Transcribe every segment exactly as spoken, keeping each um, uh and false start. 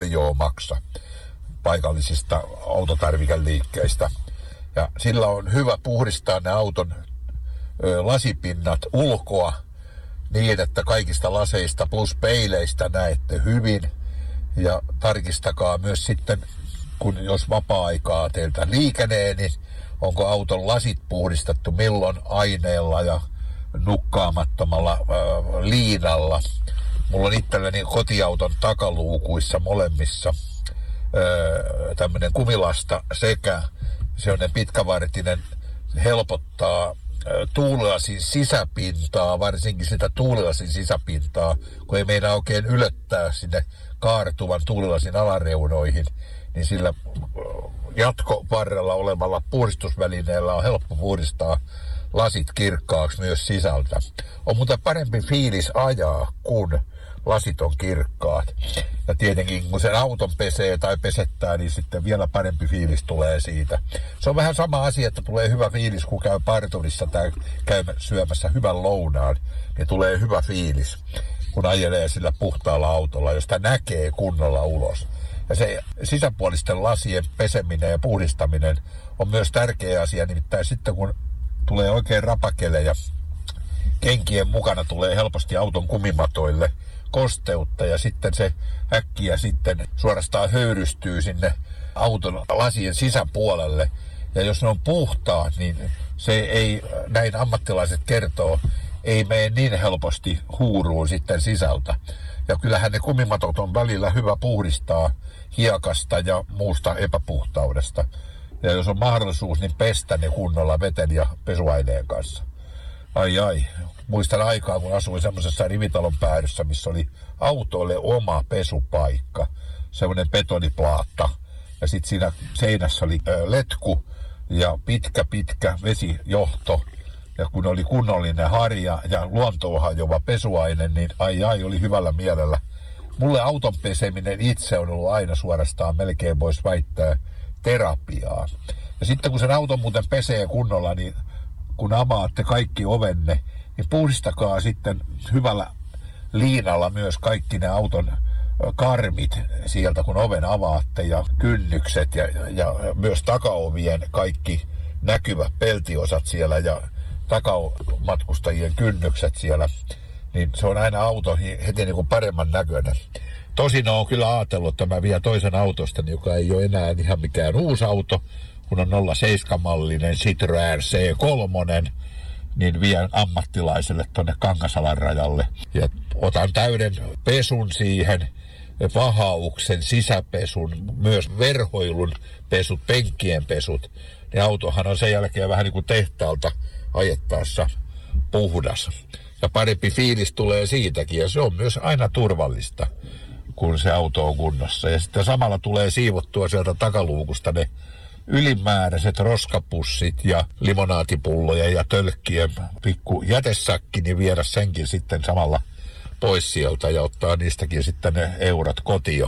paljon maksa paikallisista autotarvikeliikkeistä. Ja sillä on hyvä puhdistaa ne auton ö, lasipinnat ulkoa niin, että kaikista laseista plus peileistä näette hyvin. Ja tarkistakaa myös sitten, kun jos vapaa-aikaa teiltä liikenee, niin onko auton lasit puhdistettu milloin aineella ja nukkaamattomalla ö, liinalla. Mulla on itselläni kotiauton takaluukuissa molemmissa öö, tämmöinen kumilasta sekä sellainen pitkävartinen helpottaa öö, tuulilasin sisäpintaa, varsinkin sitä tuulilasin sisäpintaa, kun ei meidän oikein ylöttää sinne kaartuvan tuulilasin alareunoihin, niin sillä jatkovarrella olevalla puhdistusvälineellä on helppo puhdistaa lasit kirkkaaksi myös sisältä. On muuten parempi fiilis ajaa, kun lasit on kirkkaat. Ja tietenkin kun sen auton pesee tai pesettää, niin sitten vielä parempi fiilis tulee siitä. Se on vähän sama asia, että tulee hyvä fiilis, kun käy parturissa tai käy syömässä hyvän lounaan, niin tulee hyvä fiilis, kun ajelee sillä puhtaalla autolla, josta näkee kunnolla ulos. Ja se sisäpuolisten lasien peseminen ja puhdistaminen on myös tärkeä asia, nimittäin sitten kun tulee oikein rapakele ja kenkien mukana tulee helposti auton kumimatoille kosteutta ja sitten se äkkiä sitten suorastaan höyrystyy sinne auton lasien sisäpuolelle. Ja jos ne on puhtaat, niin se ei, näin ammattilaiset kertoo, ei mene niin helposti huuruun sitten sisältä. Ja kyllähän ne kumimatot on välillä hyvä puhdistaa hiekasta ja muusta epäpuhtaudesta. Ja jos on mahdollisuus, niin pestä ne kunnolla veten ja pesuaineen kanssa. Ai ai, muistan aikaa, kun asuin semmoisessa rivitalon päädyssä, missä oli autoille oma pesupaikka. Semmoinen betoniplaatta. Ja sitten siinä seinässä oli ö, letku ja pitkä pitkä vesijohto. Ja kun oli kunnollinen harja ja luontoon hajova pesuaine, niin ai ai, oli hyvällä mielellä. Mulle auton peseminen itse on ollut aina suorastaan, melkein voisi väittää, terapiaa. Ja sitten kun sen auton muuten pesee kunnolla, niin kun avaatte kaikki ovenne, niin puhdistakaa sitten hyvällä liinalla myös kaikki ne auton karmit sieltä, kun oven avaatte, ja kynnykset ja, ja myös takaovien kaikki näkyvät peltiosat siellä ja takamatkustajien kynnykset siellä, niin se on aina auto heti niin kuin paremman näköinen. Tosin on kyllä ajatellut, että mä vien toisen autosta, joka ei ole enää ihan mikään uusi auto, kun on nolla seitsemän mallinen Citroën C kolme, niin vien ammattilaiselle tonne Kangasalan rajalle. Ja otan täyden pesun siihen, vahauksen, sisäpesun, myös verhoilun pesut, penkkien pesut. Ja autohan on sen jälkeen vähän niin kuin tehtaalta ajettaessa puhdas. Ja parempi fiilis tulee siitäkin, ja se on myös aina turvallista, kun se auto on kunnossa. Ja sitten samalla tulee siivottua sieltä takaluukusta ne ylimääräiset roskapussit ja limonaatipulloja ja tölkkien pikku jätesäkki, niin viedä senkin sitten samalla pois sieltä ja ottaa niistäkin sitten ne eurot kotiin.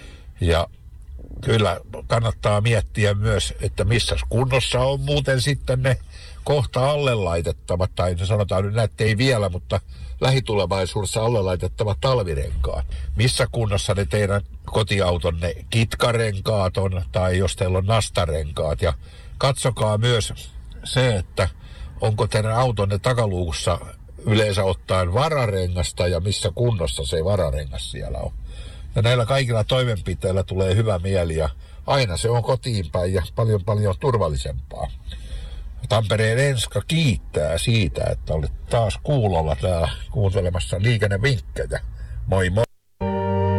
Ja kyllä kannattaa miettiä myös, että missä kunnossa on muuten sitten ne kohta alle laitettavat, tai sanotaan nyt näette ei vielä, mutta lähitulevaisuudessa alle laitettavat talvirenkaat. Missä kunnossa ne teidän kotiautonne kitkarenkaat on, tai jos teillä on nastarenkaat. Ja katsokaa myös se, että onko teidän autonne takaluukussa yleensä ottaen vararengasta, ja missä kunnossa se vararengas siellä on. Ja näillä kaikilla toimenpiteillä tulee hyvä mieli, ja aina se on kotiin päin ja paljon paljon turvallisempaa. Tampereen Enska kiittää siitä, että olet taas kuulolla täällä kuuntelemassa liikennevinkkejä. Moi moi!